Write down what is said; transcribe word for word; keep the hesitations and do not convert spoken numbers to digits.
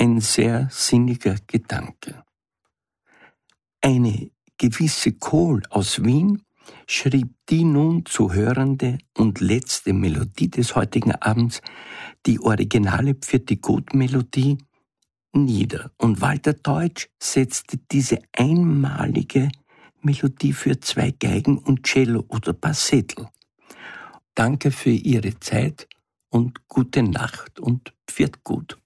ein sehr sinniger Gedanke. Eine gewisse Kohl aus Wien schrieb die nun zu hörende und letzte Melodie des heutigen Abends, die originale Pfirti-Gut-Melodie, nieder. Und Walter Deutsch setzte diese einmalige Melodie für zwei Geigen und Cello oder Bassetl. Danke für Ihre Zeit und gute Nacht und Pfiat gut.